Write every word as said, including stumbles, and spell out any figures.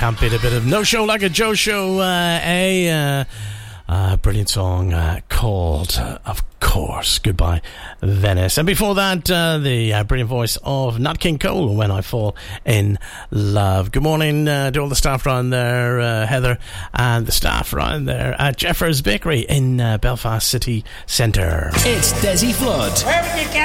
can't beat a bit of No Show Like a Joe Show. Uh, a uh, uh, brilliant song uh, called, uh, of course, Goodbye Venice. And before that, uh, the uh, brilliant voice of Nat King Cole, When I Fall in Love. Good morning uh, to all the staff around there, uh, Heather, and the staff around there at Jeffers Bakery in uh, Belfast City Centre. It's Desi Flood. Where would you get